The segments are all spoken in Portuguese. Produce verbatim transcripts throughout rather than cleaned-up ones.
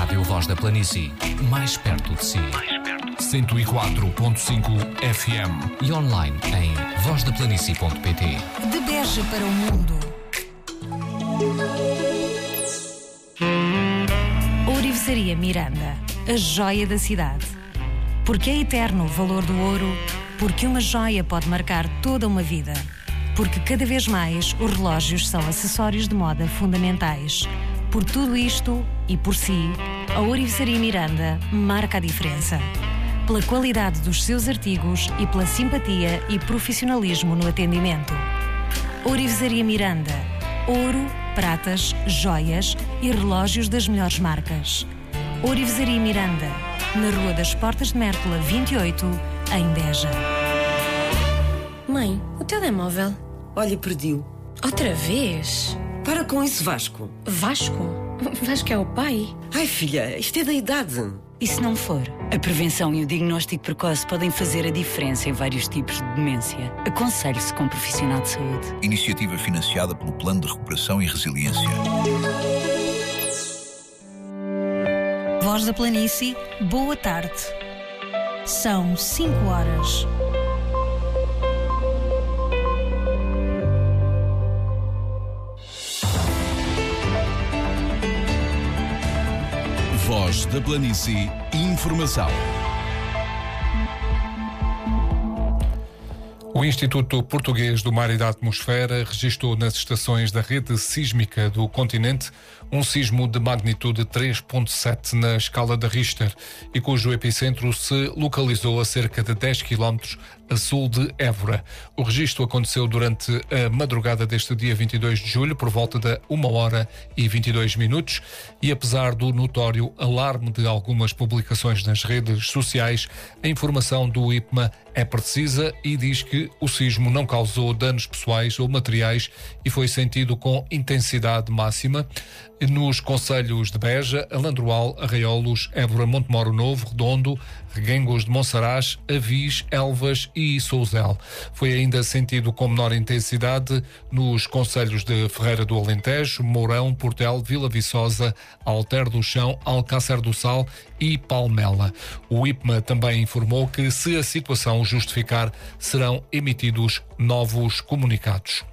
Rádio Voz da Planície, mais perto de si. cento e quatro ponto cinco F M e online em voz da planície ponto pt. De Beja para o mundo. Ourivesaria Miranda, a joia da cidade. Porque é eterno o valor do ouro, porque uma joia pode marcar toda uma vida. Porque cada vez mais os relógios são acessórios de moda fundamentais. Por tudo isto e por si, a Ourivesaria Miranda marca a diferença. Pela qualidade dos seus artigos e pela simpatia e profissionalismo no atendimento. Ourivesaria Miranda. Ouro, pratas, joias e relógios das melhores marcas. Ourivesaria Miranda, na Rua das Portas de Mértola vinte e oito, em Beja. Mãe, o telemóvel. Olha, perdi-o. Outra vez? Para com isso, Vasco. Vasco? Vasco é o pai? Ai, filha, isto é da idade. E se não for? A prevenção e o diagnóstico precoce podem fazer a diferença em vários tipos de demência. Aconselhe-se com um profissional de saúde. Iniciativa financiada pelo Plano de Recuperação e Resiliência. Voz da Planície, boa tarde. São cinco horas. Voz da Planície, informação. O Instituto Português do Mar e da Atmosfera registou nas estações da rede sísmica do continente um sismo de magnitude três ponto sete na escala de Richter e cujo epicentro se localizou a cerca de dez quilómetros a sul de Évora. O registro aconteceu durante a madrugada deste dia vinte e dois de julho, por volta da uma hora e vinte e dois minutos, e apesar do notório alarme de algumas publicações nas redes sociais, a informação do I P M A é precisa e diz que o sismo não causou danos pessoais ou materiais e foi sentido com intensidade máxima nos concelhos de Beja, Alandroal, Arraiolos, Évora, Montemoro Novo, Redondo, Reguengos de Monsaraz, Avis, Elvas e Souzel. Foi ainda sentido com menor intensidade nos concelhos de Ferreira do Alentejo, Mourão, Portel, Vila Viçosa, Alter do Chão, Alcácer do Sal e Palmela. O I P M A também informou que, se a situação o justificar, serão emitidos novos comunicados.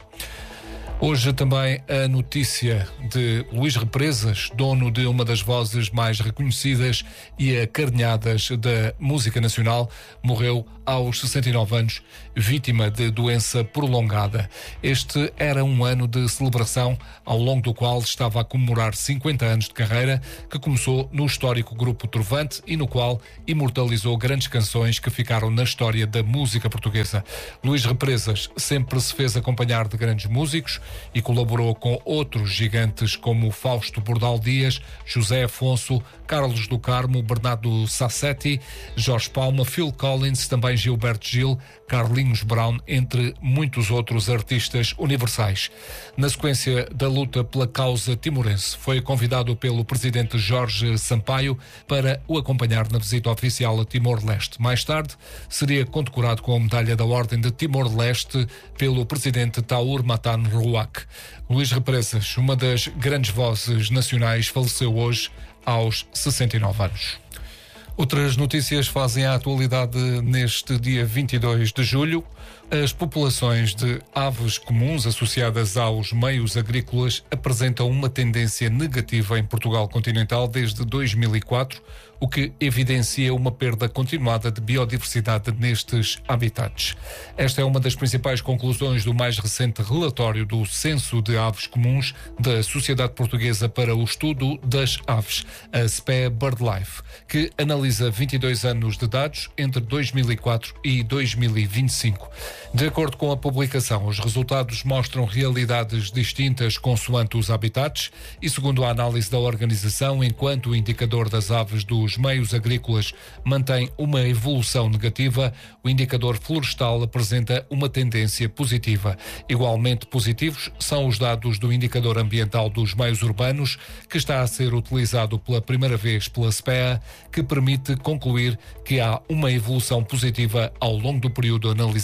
Hoje também a notícia de Luís Represas, dono de uma das vozes mais reconhecidas e acarinhadas da música nacional, morreu aos sessenta e nove anos, vítima de doença prolongada. Este era um ano de celebração, ao longo do qual estava a comemorar cinquenta anos de carreira, que começou no histórico grupo Trovante e no qual imortalizou grandes canções que ficaram na história da música portuguesa. Luís Represas sempre se fez acompanhar de grandes músicos e colaborou com outros gigantes como Fausto Bordal Dias, José Afonso, Carlos do Carmo, Bernardo Sassetti, Jorge Palma, Phil Collins, também Gilberto Gil, Carlinhos Brown, entre muitos outros artistas universais. Na sequência da luta pela causa timorense, foi convidado pelo presidente Jorge Sampaio para o acompanhar na visita oficial a Timor-Leste. Mais tarde, seria condecorado com a medalha da Ordem de Timor-Leste pelo presidente Taur Matan Ruak. Luís Represas, uma das grandes vozes nacionais, faleceu hoje aos sessenta e nove anos. Outras notícias fazem a atualidade neste dia vinte e dois de julho. As populações de aves comuns associadas aos meios agrícolas apresentam uma tendência negativa em Portugal continental desde dois mil e quatro, o que evidencia uma perda continuada de biodiversidade nestes habitats. Esta é uma das principais conclusões do mais recente relatório do Censo de Aves Comuns da Sociedade Portuguesa para o Estudo das Aves, a S P E BirdLife, que analisa vinte e dois anos de dados entre dois mil e quatro e dois mil e vinte e cinco. De acordo com a publicação, os resultados mostram realidades distintas consoante os habitats e, segundo a análise da organização, enquanto o indicador das aves dos meios agrícolas mantém uma evolução negativa, o indicador florestal apresenta uma tendência positiva. Igualmente positivos são os dados do indicador ambiental dos meios urbanos, que está a ser utilizado pela primeira vez pela S P E A, que permite concluir que há uma evolução positiva ao longo do período analisado.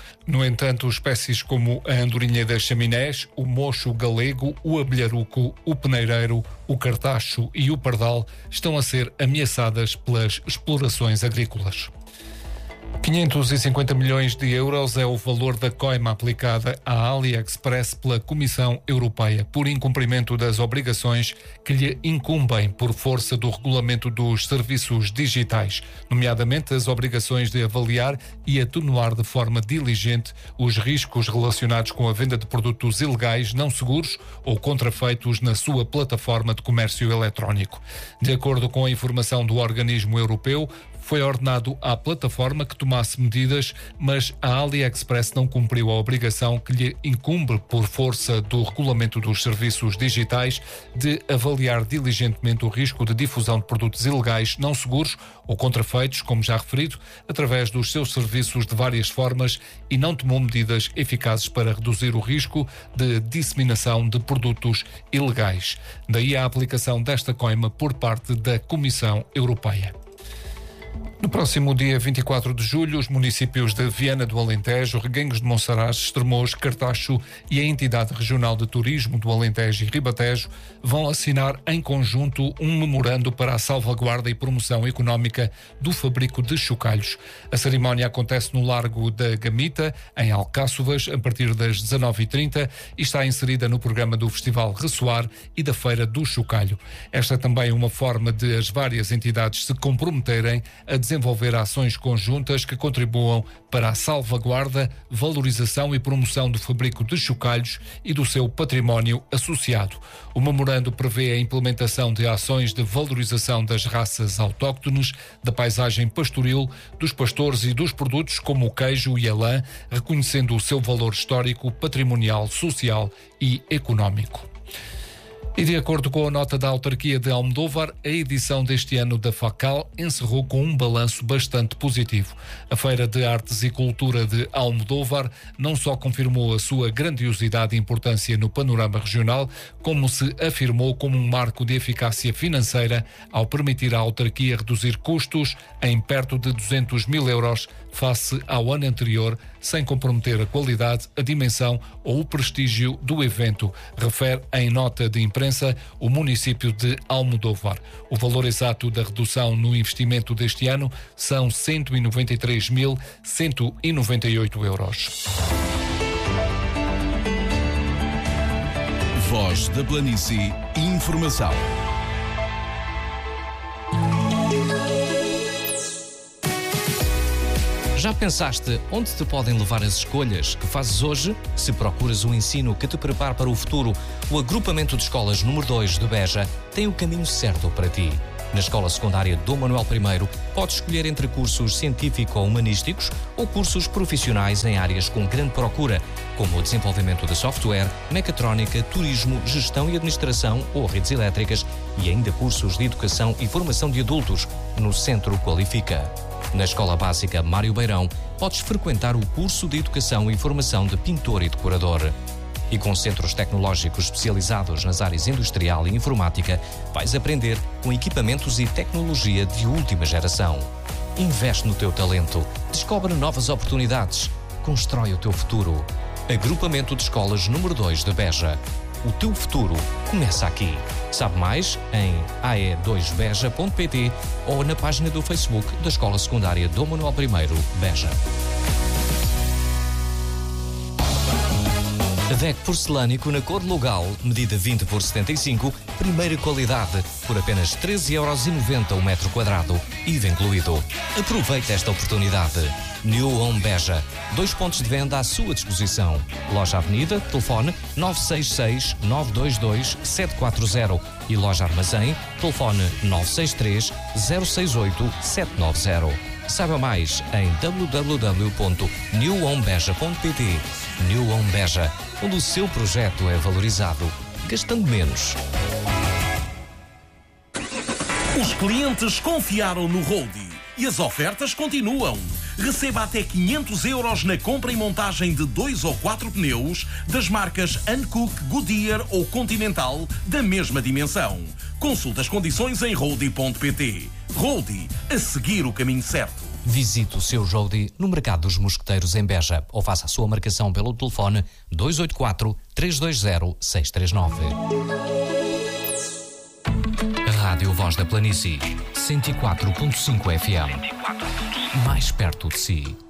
No entanto, espécies como a andorinha das chaminés, o mocho galego, o abelharuco, o peneireiro, o cartacho e o pardal estão a ser ameaçadas pelas explorações agrícolas. quinhentos e cinquenta milhões de euros é o valor da coima aplicada à AliExpress pela Comissão Europeia por incumprimento das obrigações que lhe incumbem por força do regulamento dos serviços digitais, nomeadamente as obrigações de avaliar e atenuar de forma diligente os riscos relacionados com a venda de produtos ilegais, não seguros ou contrafeitos na sua plataforma de comércio eletrónico. De acordo com a informação do organismo europeu, foi ordenado à plataforma que tomasse medidas, mas a AliExpress não cumpriu a obrigação que lhe incumbe por força do regulamento dos serviços digitais de avaliar diligentemente o risco de difusão de produtos ilegais, não seguros ou contrafeitos, como já referido, através dos seus serviços de várias formas e não tomou medidas eficazes para reduzir o risco de disseminação de produtos ilegais. Daí a aplicação desta coima por parte da Comissão Europeia. No próximo dia vinte e quatro de julho, os municípios de Viana do Alentejo, Reguengos de Monsaraz, Estremoz, Cartacho e a Entidade Regional de Turismo do Alentejo e Ribatejo vão assinar em conjunto um memorando para a salvaguarda e promoção económica do fabrico de chocalhos. A cerimónia acontece no Largo da Gamita, em Alcáçovas, a partir das dezanove e trinta e está inserida no programa do Festival Ressoar e da Feira do Chocalho. Esta é também uma forma de as várias entidades se comprometerem a desenvolver ações conjuntas que contribuam para a salvaguarda, valorização e promoção do fabrico de chocalhos e do seu património associado. O memorando prevê a implementação de ações de valorização das raças autóctones, da paisagem pastoril, dos pastores e dos produtos como o queijo e a lã, reconhecendo o seu valor histórico, patrimonial, social e económico. E de acordo com a nota da autarquia de Almodóvar, a edição deste ano da FACAL encerrou com um balanço bastante positivo. A Feira de Artes e Cultura de Almodóvar não só confirmou a sua grandiosidade e importância no panorama regional, como se afirmou como um marco de eficácia financeira ao permitir à autarquia reduzir custos em perto de duzentos mil euros face ao ano anterior, sem comprometer a qualidade, a dimensão ou o prestígio do evento, refere em nota de imprensa o município de Almodóvar. O valor exato da redução no investimento deste ano são cento e noventa e três mil cento e noventa e oito euros. Voz da Planície, informação. Já pensaste onde te podem levar as escolhas que fazes hoje? Se procuras um ensino que te prepare para o futuro, o Agrupamento de Escolas número dois de Beja tem o caminho certo para ti. Na Escola Secundária Dom Manuel I, podes escolher entre cursos científico-humanísticos ou cursos profissionais em áreas com grande procura, como o desenvolvimento de software, mecatrónica, turismo, gestão e administração ou redes elétricas e ainda cursos de educação e formação de adultos no Centro Qualifica. Na Escola Básica Mário Beirão, podes frequentar o curso de Educação e Formação de Pintor e Decorador. E com centros tecnológicos especializados nas áreas industrial e informática, vais aprender com equipamentos e tecnologia de última geração. Investe no teu talento, descobre novas oportunidades, constrói o teu futuro. Agrupamento de Escolas número dois de Beja. O teu futuro começa aqui. Sabe mais em a e dois beja ponto pt ou na página do Facebook da Escola Secundária Dom Manuel I, Beja. D E C porcelânico na cor Logal, medida vinte por setenta e cinco, primeira qualidade, por apenas treze euros e noventa o metro quadrado, I V A incluído. Aproveite esta oportunidade. New Home Beja, dois pontos de venda à sua disposição. Loja Avenida, telefone nove seis seis, nove dois dois, sete quatro zero e Loja Armazém, telefone nove seis três, zero seis oito, sete nove zero. Saiba mais em w w w ponto new home beja ponto pt. New Home Beja, onde o seu projeto é valorizado, gastando menos. Os clientes confiaram no Roldie e as ofertas continuam. Receba até quinhentos euros na compra e montagem de dois ou quatro pneus das marcas Hankook, Goodyear ou Continental da mesma dimensão. Consulte as condições em roldie ponto pt. Roldie, a seguir o caminho certo. Visite o seu Jody no Mercado dos Mosqueteiros em Beja ou faça a sua marcação pelo telefone dois oito quatro, três dois zero, seis três nove. Rádio Voz da Planície, cento e quatro ponto cinco F M. Mais perto de si.